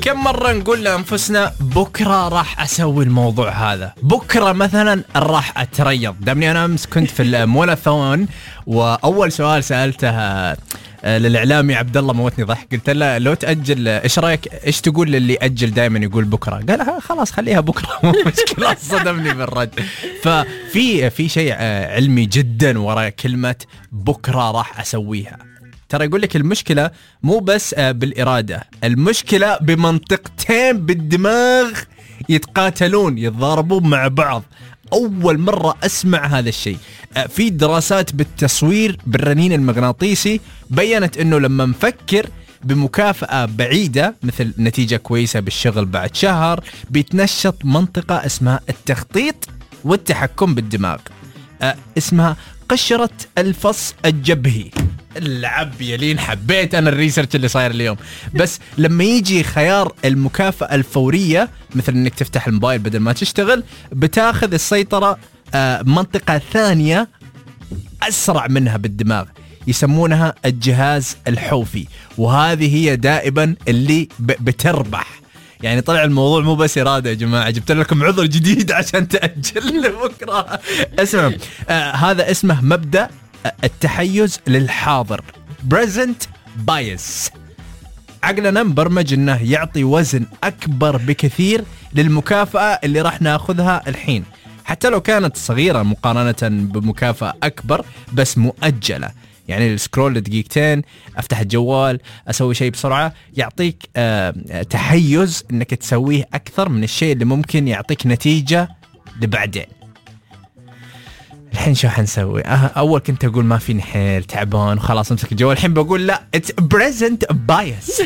كم مرة نقول لأنفسنا بكرة راح أسوي الموضوع هذا، بكرة مثلا راح أتريض. دامني أنا أمس كنت في المولاثون، وأول سؤال سألته للإعلامي عبد الله موتني ضحك. قلت له لو تأجل إيش رأيك، إيش تقول للي أجل دائما يقول بكرة؟ قال خلاص خليها بكرة مو مشكلة. صدمني بالرد. ففي شيء علمي جدا وراء كلمة بكرة راح أسويها. ترى يقول لك المشكلة مو بس بالإرادة، المشكلة بمنطقتين بالدماغ يتقاتلون يتضاربون مع بعض. أول مرة أسمع هذا الشيء. في دراسات بالتصوير بالرنين المغناطيسي بيّنت أنه لما نفكر بمكافأة بعيدة مثل نتيجة كويسة بالشغل بعد شهر، بيتنشط منطقة اسمها التخطيط والتحكم بالدماغ، اسمها قشرة الفص الجبهي. العب يلين، حبيت أنا الريسيرش اللي صاير اليوم. بس لما يجي خيار المكافأة الفورية مثل أنك تفتح الموبايل بدل ما تشتغل، بتاخذ السيطرة منطقة ثانية أسرع منها بالدماغ، يسمونها الجهاز الحوفي، وهذه هي دائما اللي بتربح. يعني طلع الموضوع مو بس إرادة يا جماعة، جبت لكم عذر جديد عشان تأجل لبكرة. اسمع، هذا اسمه مبدأ التحيز للحاضر، present bias. عقلنا مبرمج انه يعطي وزن اكبر بكثير للمكافأة اللي راح ناخذها الحين، حتى لو كانت صغيرة مقارنة بمكافأة اكبر بس مؤجلة. يعني السكرول لدقيقتين، افتح الجوال، اسوي شيء بسرعة، يعطيك تحيز انك تسويه اكثر من الشيء اللي ممكن يعطيك نتيجة لبعدين. الحين شو حنسوي؟ أول كنت أقول ما فيني حيل، تعبان وخلاص امسك الجوال. الحين بقول لا، it's present bias.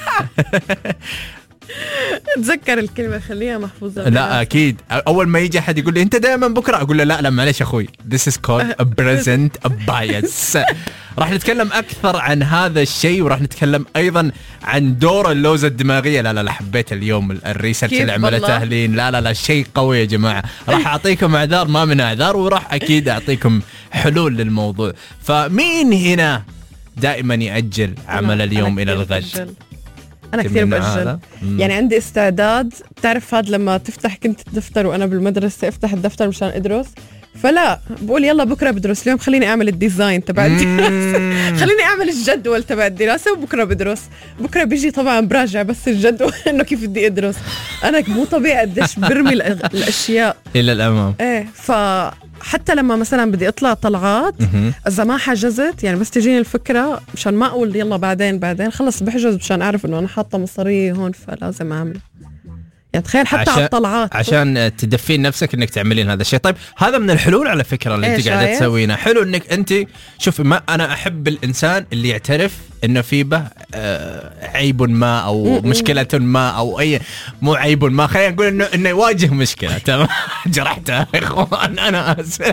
تذكر الكلمة، خليها محفوظة. لا أكيد، أول ما يجي أحد يقول لي أنت دائما بكرة، أقول له لا معليش أخوي، this is called present bias. راح نتكلم أكثر عن هذا الشيء، وراح نتكلم أيضا عن دور اللوزة الدماغية. لا حبيت اليوم الريسيرش اللي عملته لين. لا شيء قوي يا جماعة. راح أعطيكم أعذار ما من أعذار، وراح أكيد أعطيكم حلول للموضوع. فمين هنا دائما يأجل عمل اليوم إلى الغد؟ أنا كثير بأجل. يعني عندي استعداد، تعرف هذا لما تفتح، كنت الدفتر وأنا بالمدرسة افتح الدفتر مشان أدرس، فلا بقول يلا بكرة بدرس، اليوم خليني أعمل الديزاين تبع الدراسة، خليني أعمل الجدول تبع الدراسة، وبكرة بدرس. بكرة بيجي طبعا براجع بس الجدول إنه كيف بدي أدرس. أنا مو طبيعي قديش برمي الأشياء إلى الأمام. إيه، فحتى لما مثلا بدي أطلع طلعات إذا ما حجزت، يعني بس تجيني الفكرة مشان ما أقول يلا بعدين خلص بحجز مشان أعرف إنه أنا حاطة مصارية هون، فلازم أعمل. يعني تخيل حتى على الطلعات عشان تدفين نفسك انك تعملين هذا الشيء. طيب هذا من الحلول على فكرة اللي انت قاعدة تسوينها. حلو انك انت شوفي، ما انا احب الانسان اللي يعترف انه في به عيب ما او مشكلة ما او اي، مو عيب ما، خلينا نقول انه يواجه مشكلة. تمام. جرحتها يا اخوان، انا اسف.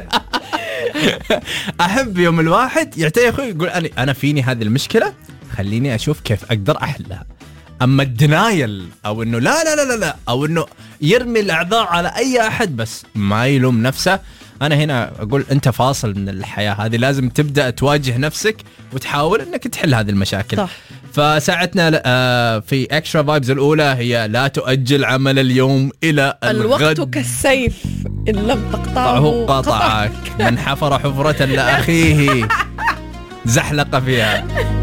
احب يوم الواحد يعترف اخوي يقول انا فيني هذه المشكلة، خليني اشوف كيف اقدر احلها. أما الدنايل أو إنه لا أو إنه يرمي الأعذار على أي أحد بس ما يلوم نفسه، أنا هنا أقول أنت فاصل من الحياة هذه، لازم تبدأ تواجه نفسك وتحاول إنك تحل هذه المشاكل. صح. فساعتنا في إكسترا فايبز الأولى هي لا تؤجل عمل اليوم إلى الغد، الوقت كالسيف إن لم تقطعه قطعك. من حفر حفرة لأخيه زحلق فيها.